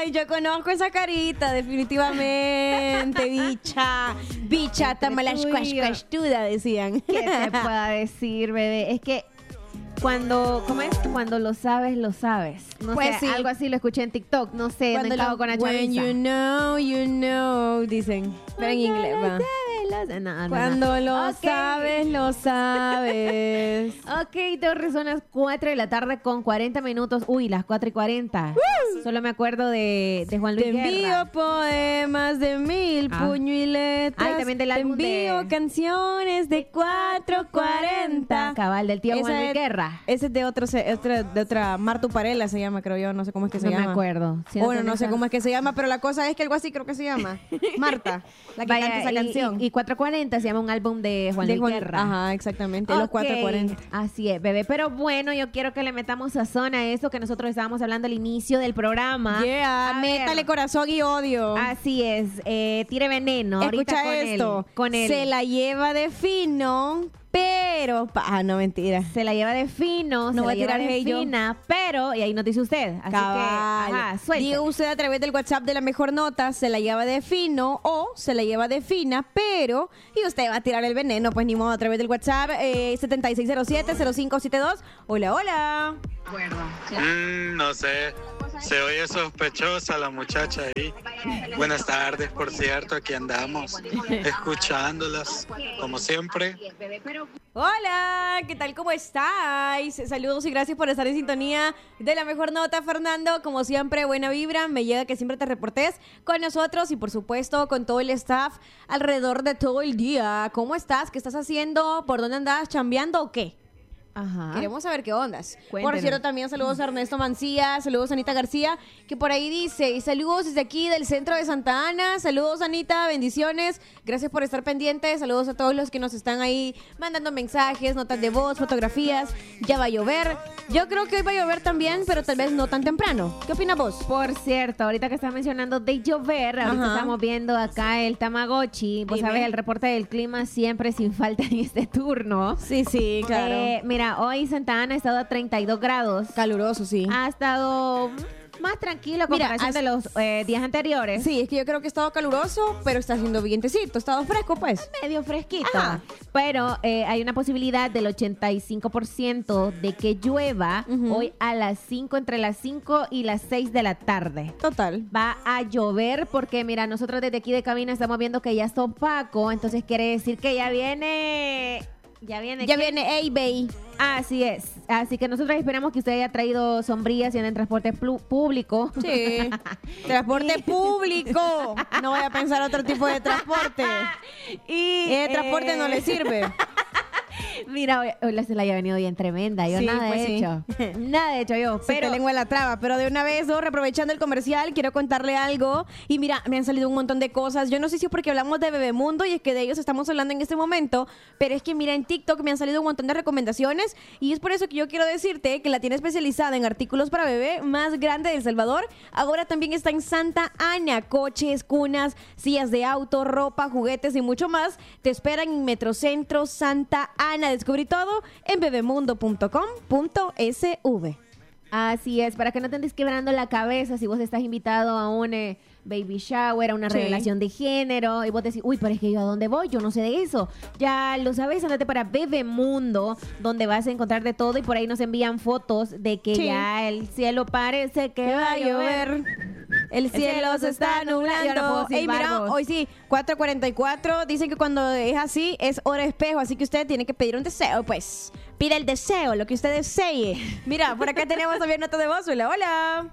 Ay, yo conozco esa carita, definitivamente, bicha. Bicha, tamalashquashtuda, decían. ¿Qué te pueda decir, bebé? Es que ¿cómo es? Cuando lo sabes, lo sabes. No Pues sé, sí. algo así lo escuché en TikTok. No sé, no he estado con la When you know, dicen. Pero en inglés, va. Cuando lo Ok. sabes, lo sabes. Ok, Torres, son las 4 de la tarde con 40 minutos. Uy, las 4:40. Solo me acuerdo de Juan Luis Te envío Guerra. poemas de 1000 puño y letras. Ay, también del Te álbum envío de- canciones de 440. Cabal, del tío Esa Juan Luis es- Guerra. Ese es de otra Martu Parela se llama, creo yo. No sé cómo es que se No llama. me acuerdo. Bueno, no sé cómo es que se llama, pero la cosa es que algo así creo que se llama. Marta, la que canta esa canción. Y 440 se llama un álbum de Juan Luis Guerra. Ajá, exactamente, los Ok, 440. Así es, bebé. Pero bueno, yo quiero que le metamos sazón a eso que nosotros estábamos hablando al inicio del programa. Yeah, A ver, métale corazón y odio. Así es, tire veneno. Ahorita Escucha esto. Con él. Se la lleva de fino, pero... no, mentira. Se la lleva de fino, No se voy la a lleva tirar de hate yo. fina, pero, y ahí nos dice usted. Así Cabal. que, ajá, suelte. Diga usted a través del WhatsApp de La Mejor Nota, se la lleva de fino o se la lleva de fina, pero... Y usted va a tirar el veneno, pues ni modo, a través del WhatsApp 7607-0572. Hola, hola. No sé, se oye sospechosa la muchacha ahí. Buenas tardes, por cierto, aquí andamos, escuchándolas, como siempre. Hola, ¿qué tal? ¿Cómo estáis? Saludos y gracias por estar en sintonía de La Mejor Nota, Fernando. Como siempre, buena vibra. Me llega que siempre te reportes con nosotros y, por supuesto, con todo el staff alrededor de todo el día. ¿Cómo estás? ¿Qué estás haciendo? ¿Por dónde andas? ¿Chambeando o qué? Ajá. Queremos saber qué ondas. Por Cuéntenos. cierto, también saludos a Ernesto Mancía, saludos a Anita García, que por ahí dice, y saludos desde aquí del centro de Santa Ana, saludos Anita, bendiciones, gracias por estar pendientes, saludos a todos los que nos están ahí mandando mensajes, notas de voz, fotografías, ya va a llover, yo creo que hoy va a llover también, pero tal vez no tan temprano. ¿Qué opinas vos? Por cierto, ahorita que estás mencionando de llover, ahorita Ajá. estamos viendo acá el Tamagotchi. Vos Dime. sabés, el reporte del clima siempre sin falta en este turno. Sí, claro. Mira, hoy Santa Ana ha estado a 32 grados. Caluroso, sí. Ha estado más tranquilo a Mira, comparación de los días anteriores. Sí, es que yo creo que ha estado caluroso, pero está haciendo vientecito, ha estado fresco, pues. Medio fresquito. Ajá. Pero hay una posibilidad del 85% de que llueva Ujú. hoy a las 5, entre las 5 y las 6 de la tarde. Total. Va a llover porque, mira, nosotros desde aquí de cabina estamos viendo que ya está opaco, entonces quiere decir que ya viene... Ya viene. Ya ¿qué? viene A-Bay. Así es. Así que nosotros esperamos que usted haya traído sombrillas y anda en transporte público. Sí. Transporte público. No voy a pensar otro tipo de transporte. Y Ese transporte no le sirve. Mira, hoy la se la haya venido bien tremenda. Yo Sí, nada pues he sí. hecho. Nada he hecho yo. Pero Pero lengua en la traba. Pero de una vez, aprovechando el comercial, quiero contarle algo. Y mira, me han salido un montón de cosas. Yo no sé si es porque hablamos de Bebemundo y es que de ellos estamos hablando en este momento. Pero es que mira, en TikTok me han salido un montón de recomendaciones. Y es por eso que yo quiero decirte que la tienda especializada en artículos para bebé más grande de El Salvador ahora también está en Santa Ana. Coches, cunas, sillas de auto, ropa, juguetes y mucho más te esperan en Metrocentro Santa Ana. Descubrí todo en bebemundo.com.sv. así es, para que no te andes quebrando la cabeza si vos estás invitado a un baby shower, a una Sí. revelación de género, y vos decís, uy, pero es que yo a dónde voy, yo no sé de eso. Ya lo sabes, andate para Bebemundo, donde vas a encontrar de todo, y por ahí nos envían fotos de que Sí. ya el cielo parece que va a llover. El cielo se está Yo no nublando. puedo Ey, silbar, mira, vos. hoy sí, 4:44. Dicen que cuando es así es hora espejo, así que usted tiene que pedir un deseo, pues. Pida el deseo, lo que usted desee. Mira, por acá tenemos también nota de voz. Hola, hola.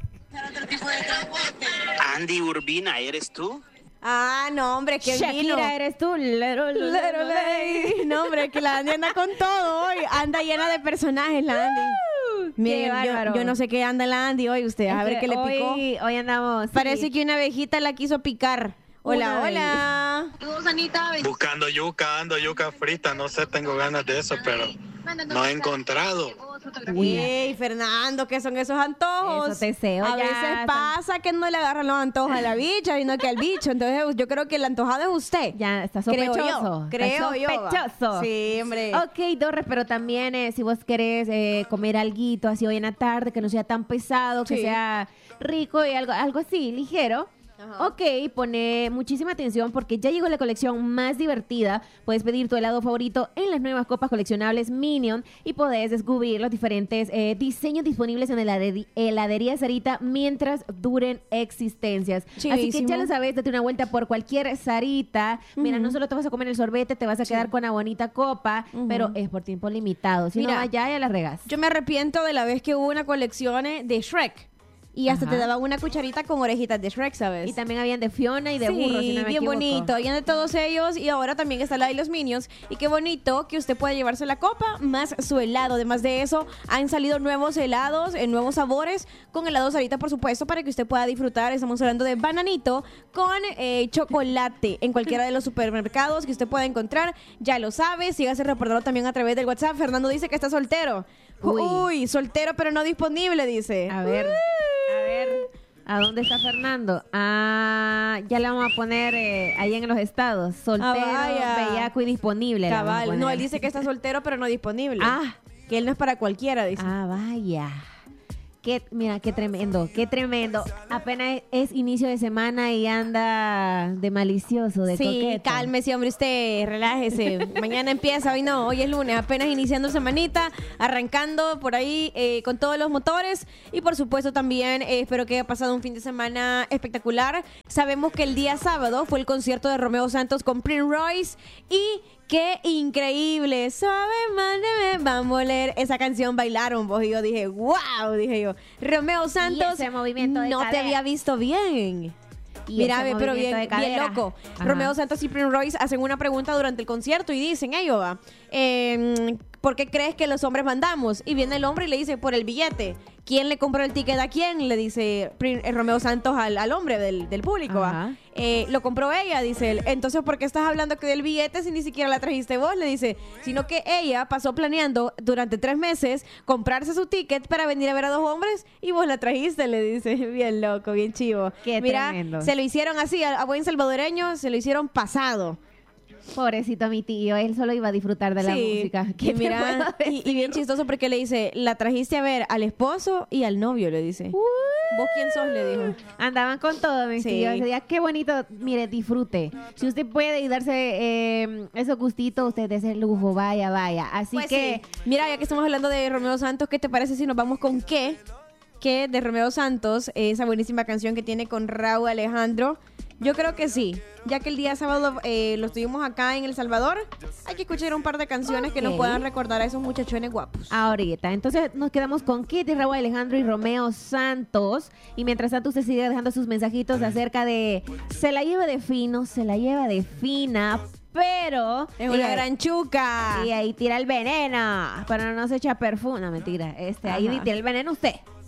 Andy Urbina, ¿eres tú? Ah, no, hombre, que vino. Shakira, eres tú. Little lady. No, hombre, que la Andy anda con todo hoy. Anda llena de personajes, la Andy. Miren, bárbaro. yo no sé qué anda la Andy hoy, usted. A ver qué le picó. Hoy andamos. sí. Parece que una abejita la quiso picar. Hola, Una hola. Buscando yuca, ando yuca frita, no sé, tengo ganas de eso, pero no he encontrado. Ey, Fernando, ¿qué son esos antojos? Eso deseo, A ya veces están- pasa que no le agarran los antojos a la bicha, sino que al bicho. Entonces yo creo que el antojado es usted. Ya está Creo sospechoso. yo, creo yo. Sospechoso. Sí, hombre. Ok, Torres, pero también si vos querés comer alguito así hoy en la tarde, que no sea tan pesado, que Sí. sea rico y algo así, ligero. Ajá. Ok, pone muchísima atención porque ya llegó la colección más divertida. Puedes pedir tu helado favorito en las nuevas copas coleccionables Minion y podés descubrir los diferentes diseños disponibles en heladería Sarita mientras duren existencias. Así que Chivísimo. ya lo sabes, date una vuelta por cualquier Sarita. Mira, no solo te vas a comer el sorbete, te vas a quedar con la bonita copa, pero es por tiempo limitado. Si Mira, no, ya la regas. Yo me arrepiento de la vez que hubo una colección de Shrek. Y hasta Ajá. te daban una cucharita con orejitas de Shrek, ¿sabes? Y también habían de Fiona y de sí, Burro, si no me bien equivoco. bonito. Habían de todos ellos y ahora también está la de los Minions. Y qué bonito que usted pueda llevarse la copa más su helado. Además de eso, han salido nuevos helados, nuevos sabores, con helados ahorita, por supuesto, para que usted pueda disfrutar. Estamos hablando de bananito con chocolate en cualquiera de los supermercados que usted pueda encontrar. Ya lo sabe, sígase reportando también a través del WhatsApp. Fernando dice que está soltero. Uy. Uy, soltero pero no disponible, dice. A ver. ¿A dónde está Fernando? Ah, ya le vamos a poner ahí en los estados. Soltero, vaya. bellaco y disponible. le vamos a Cabal. poner. No, él dice que está soltero pero no disponible. Ah. Que él no es para cualquiera, dice. Ah, vaya. Mira, qué tremendo, qué tremendo. Apenas es inicio de semana y anda de malicioso, de Sí, coqueto. cálmese, hombre, usted, relájese. Mañana empieza, hoy no, hoy es lunes, apenas iniciando semanita, arrancando por ahí con todos los motores. Y por supuesto también espero que haya pasado un fin de semana espectacular. Sabemos que el día sábado fue el concierto de Romeo Santos con Prince Royce y qué increíble, suave, mándeme, vamos a leer esa canción, bailaron vos y yo dije, wow, dije yo, Romeo Santos, ese movimiento de no te cadera. había visto bien. Y Mira, ese pero movimiento bien, de bien cadera. loco. Ajá. Romeo Santos y Prince Royce hacen una pregunta durante el concierto y dicen, hey, va, ¿por qué crees que los hombres mandamos? Y viene el hombre y le dice, por el billete. ¿Quién le compró el ticket a quién? Le dice Romeo Santos al hombre del público. ¿Va? Ajá. Lo compró ella, dice él. Entonces, ¿por qué estás hablando que del billete si ni siquiera la trajiste vos? Le dice, sino que ella pasó planeando durante 3 meses comprarse su ticket para venir a ver a 2 hombres y vos la trajiste, le dice. Bien loco, bien chivo. Qué Mira, tremendo. se lo hicieron así, a buen salvadoreño, se lo hicieron pasado. Pobrecito mi tío, él solo iba a disfrutar de la Sí, música. y ¿Qué te mira, puedo y decir? bien chistoso porque le dice, la trajiste a ver al esposo y al novio, le dice. ¿Vos quién sos? Le dijo. Andaban con todo, mis Sí. tíos. Ese día, qué bonito. Mire, disfrute. Si usted puede y darse esos gustitos, usted de ese lujo, vaya, vaya. Así Pues que, sí. Mira, ya que estamos hablando de Romeo Santos, ¿qué te parece si nos vamos con qué? ¿Qué de Romeo Santos? Esa buenísima canción que tiene con Raúl Alejandro. Yo creo que sí. Ya que el día sábado lo estuvimos acá en El Salvador, hay que escuchar un par de canciones que nos Ok. puedan recordar a esos muchachones guapos. ahorita. Entonces nos quedamos con Kitty, Raúl Alejandro y Romeo Santos. Y mientras tanto usted sigue dejando sus mensajitos acerca de se la lleva de fino, se la lleva de fina, pero Es una y- gran chuca. y ahí tira el veneno, pero no se echa perfume, no, mentira. Ahí Ajá. tira el veneno usted.